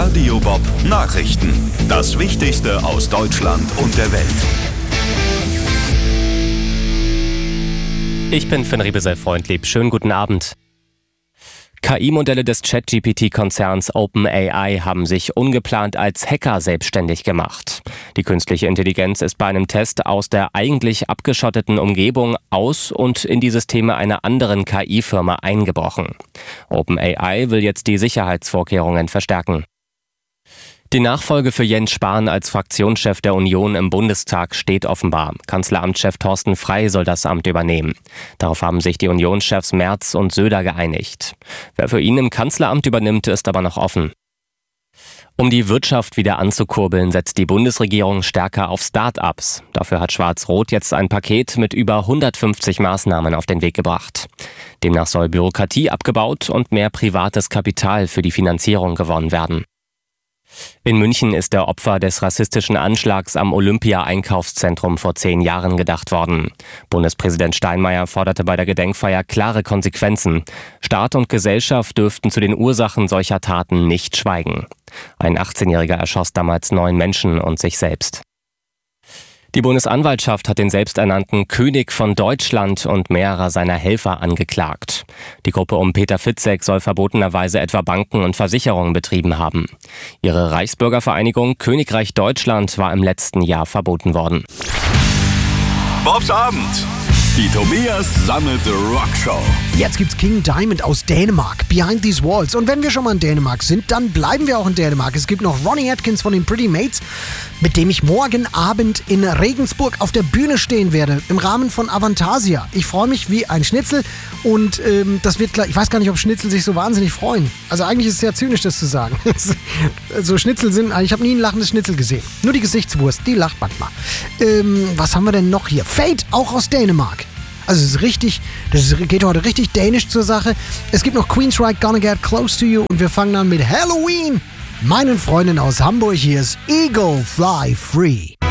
Radio Bob Nachrichten. Das Wichtigste aus Deutschland und der Welt. Ich bin Finn Riebesell-Freundlieb. Schönen guten Abend. KI-Modelle des ChatGPT-Konzerns OpenAI haben sich ungeplant als Hacker selbstständig gemacht. Die künstliche Intelligenz ist bei einem Test aus der eigentlich abgeschotteten Umgebung aus und in die Systeme einer anderen KI-Firma eingebrochen. OpenAI will jetzt die Sicherheitsvorkehrungen verstärken. Die Nachfolge für Jens Spahn als Fraktionschef der Union im Bundestag steht offenbar. Kanzleramtschef Thorsten Frey soll das Amt übernehmen. Darauf haben sich die Unionschefs Merz und Söder geeinigt. Wer für ihn im Kanzleramt übernimmt, ist aber noch offen. Um die Wirtschaft wieder anzukurbeln, setzt die Bundesregierung stärker auf Start-ups. Dafür hat Schwarz-Rot jetzt ein Paket mit über 150 Maßnahmen auf den Weg gebracht. Demnach soll Bürokratie abgebaut und mehr privates Kapital für die Finanzierung gewonnen werden. In München ist der Opfer des rassistischen Anschlags am Olympia-Einkaufszentrum vor 10 Jahren gedacht worden. Bundespräsident Steinmeier forderte bei der Gedenkfeier klare Konsequenzen. Staat und Gesellschaft dürften zu den Ursachen solcher Taten nicht schweigen. Ein 18-Jähriger erschoss damals 9 Menschen und sich selbst. Die Bundesanwaltschaft hat den selbsternannten König von Deutschland und mehrere seiner Helfer angeklagt. Die Gruppe um Peter Fitzek soll verbotenerweise etwa Banken und Versicherungen betrieben haben. Ihre Reichsbürgervereinigung Königreich Deutschland war im letzten Jahr verboten worden. Bobs Abend. Die Tobias Sammelte Rockshow. Jetzt gibt's King Diamond aus Dänemark, Behind These Walls. Und wenn wir schon mal in Dänemark sind, dann bleiben wir auch in Dänemark. Es gibt noch Ronnie Atkins von den Pretty Mates, mit dem ich morgen Abend in Regensburg auf der Bühne stehen werde, im Rahmen von Avantasia. Ich freue mich wie ein Schnitzel und das wird klar. Ich weiß gar nicht, ob Schnitzel sich so wahnsinnig freuen. Also eigentlich ist es sehr zynisch, das zu sagen. So Schnitzel sind, ich habe nie ein lachendes Schnitzel gesehen. Nur die Gesichtswurst, die lacht manchmal. Was haben wir denn noch hier? Fate, auch aus Dänemark. Also es ist richtig, geht heute richtig dänisch zur Sache. Es gibt noch Queensryche, Gonna Get Close to You und wir fangen an mit Halloween. Meinen Freunden aus Hamburg, hier ist Eagle Fly Free.